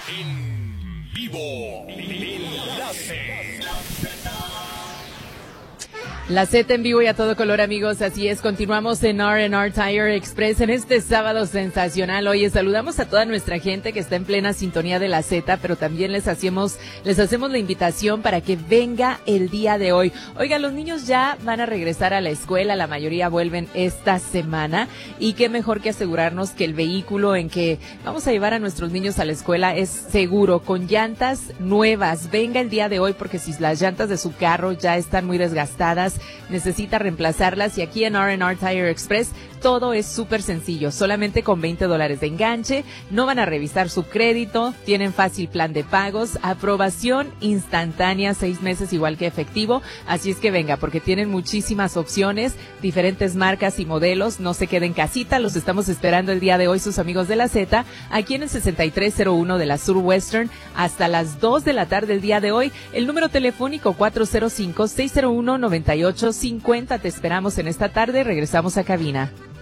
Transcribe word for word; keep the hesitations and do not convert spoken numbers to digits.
En vivo. Enlace. La Z en vivo y a todo color, amigos. Así es, continuamos en R and R Tire Express en este sábado sensacional. Oye, saludamos a toda nuestra gente que está en plena sintonía de la Z, pero también les hacemos, les hacemos la invitación para que venga el día de hoy. Oiga, los niños ya van a regresar a la escuela, la mayoría vuelven esta semana, y qué mejor que asegurarnos que el vehículo en que vamos a llevar a nuestros niños a la escuela es seguro, con llantas nuevas. Venga el día de hoy, porque si las llantas de su carro ya están muy desgastadas, necesita reemplazarlas, y aquí en R and R Tire Express todo es súper sencillo, solamente con veinte dólares de enganche, no van a revisar su crédito, tienen fácil plan de pagos, aprobación instantánea, seis meses igual que efectivo, así es que venga, porque tienen muchísimas opciones, diferentes marcas y modelos, no se queden en casita, los estamos esperando el día de hoy sus amigos de la Z, aquí en el sesenta y tres cero uno de la Sur Western, hasta las dos de la tarde el día de hoy, el número telefónico cuatro cero cinco, seis cero uno, nueve ocho cinco cero, te esperamos en esta tarde, regresamos a cabina.